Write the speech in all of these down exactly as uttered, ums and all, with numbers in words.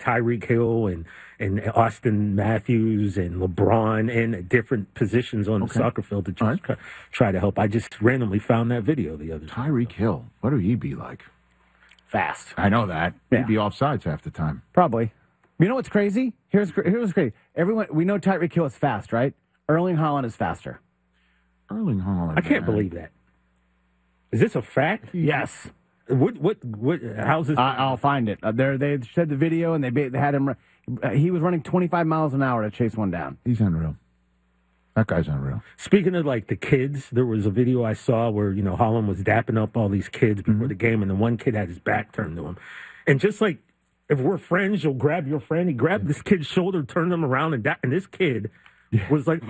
Tyreek Hill and, and Austin Matthews and LeBron in different positions on okay. the soccer field to just right. try to help. I just randomly found that video the other day. Tyreek Hill, what would he be like? Fast. I know that. Yeah. He'd be offsides half the time. Probably. You know what's crazy? Here's here's what's crazy. Everyone, we know Tyreek Hill is fast, right? Erling Haaland is faster. Erling Haaland. I can't man. believe that. Is this a fact? Yes. What? What? What? How's this? I, I'll find it. Uh, they they said the video and they, they had him. Uh, he was running twenty-five miles an hour to chase one down. He's unreal. That guy's unreal. Speaking of like the kids, there was a video I saw where you know Haaland was dapping up all these kids before mm-hmm. the game, and the one kid had his back turned to him, and just like if we're friends, you'll grab your friend. He grabbed this kid's shoulder, turned him around, and da- and this kid was like,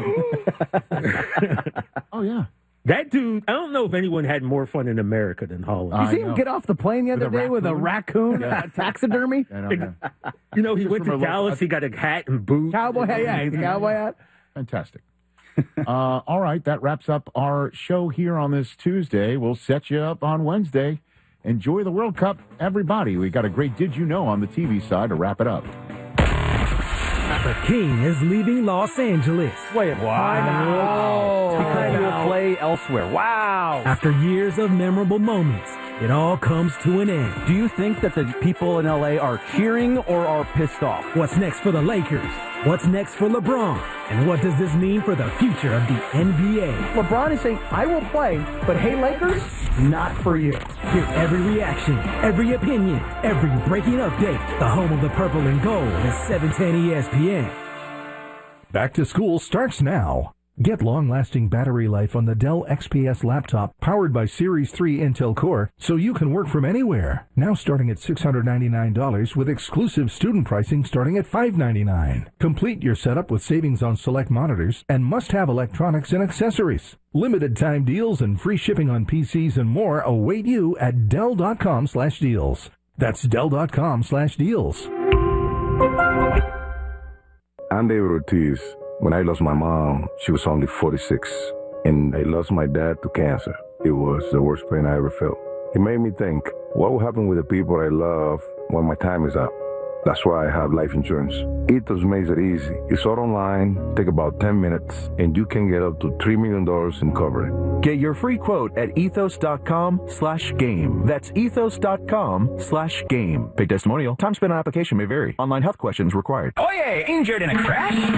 "Oh yeah." That dude, I don't know if anyone had more fun in America than Haaland. You see him get off the plane the other day with a raccoon yeah. taxidermy? I don't know. You know, he went to Dallas, local, he got a hat and boots. Cowboy hat, yeah, he's a cowboy hat. Fantastic. uh, all right, that wraps up our show here on this Tuesday. We'll set you up on Wednesday. Enjoy the World Cup, everybody. We got a great Did You Know on the T V side to wrap it up. The King is leaving Los Angeles. Wait, wow. Because he will play elsewhere. Wow. After years of memorable moments, it all comes to an end. Do you think that the people in L A are cheering or are pissed off? What's next for the Lakers? What's next for LeBron? And what does this mean for the future of the N B A? LeBron is saying, I will play, but hey, Lakers, not for you. Hear every reaction, every opinion, every breaking update. The home of the purple and gold is seven ten E S P N. Back to school starts now. Get long-lasting battery life on the Dell X P S laptop powered by Series three Intel Core so you can work from anywhere. Now starting at six hundred ninety-nine dollars with exclusive student pricing starting at five hundred ninety-nine dollars. Complete your setup with savings on select monitors and must-have electronics and accessories. Limited time deals and free shipping on P Cs and more await you at Dell.com slash deals. That's Dell.com slash deals. I'm David Ortiz. When I lost my mom, she was only forty-six, and I lost my dad to cancer. It was the worst pain I ever felt. It made me think, what will happen with the people I love when my time is up? That's why I have life insurance. Ethos makes it easy. It's all online, take about ten minutes, and you can get up to three million dollars in coverage. Get your free quote at ethos.com slash game. That's ethos.com slash game. Paid testimonial. Time spent on application may vary. Online health questions required. Oh yeah, injured in a crash?